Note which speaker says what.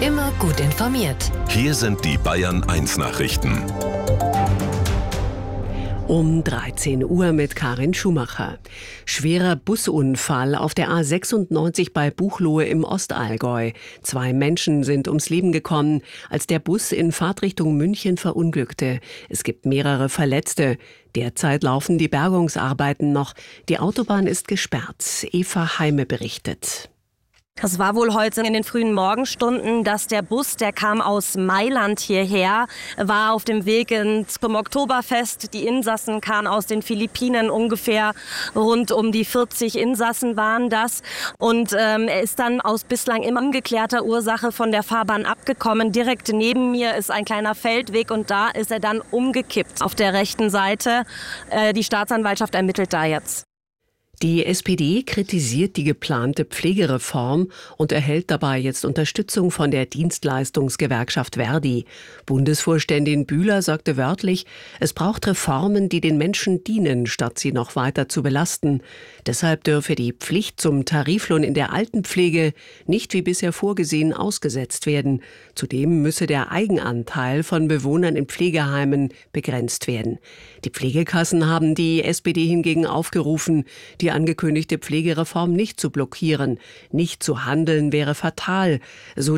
Speaker 1: Immer gut informiert.
Speaker 2: Hier sind die Bayern 1 Nachrichten.
Speaker 3: Um 13 Uhr mit Karin Schumacher. Schwerer Busunfall auf der A96 bei Buchloe im Ostallgäu. 2 Menschen sind ums Leben gekommen, als der Bus in Fahrtrichtung München verunglückte. Es gibt mehrere Verletzte. Derzeit laufen die Bergungsarbeiten noch. Die Autobahn ist gesperrt. Eva Heime berichtet.
Speaker 4: Es war wohl heute in den frühen Morgenstunden, dass der Bus, der kam aus Mailand hierher, war auf dem Weg zum Oktoberfest. Die Insassen kamen aus den Philippinen, ungefähr rund um die 40 Insassen waren das. Und er ist dann aus bislang immer ungeklärter Ursache von der Fahrbahn abgekommen. Direkt neben mir ist ein kleiner Feldweg und da ist er dann umgekippt auf der rechten Seite. Die Staatsanwaltschaft ermittelt da jetzt.
Speaker 3: Die SPD kritisiert die geplante Pflegereform und erhält dabei jetzt Unterstützung von der Dienstleistungsgewerkschaft Verdi. Bundesvorständin Bühler sagte wörtlich, es braucht Reformen, die den Menschen dienen, statt sie noch weiter zu belasten. Deshalb dürfe die Pflicht zum Tariflohn in der Altenpflege nicht wie bisher vorgesehen ausgesetzt werden. Zudem müsse der Eigenanteil von Bewohnern in Pflegeheimen begrenzt werden. Die Pflegekassen haben die SPD hingegen aufgerufen, die angekündigte Pflegereform nicht zu blockieren. Nicht zu handeln wäre fatal, so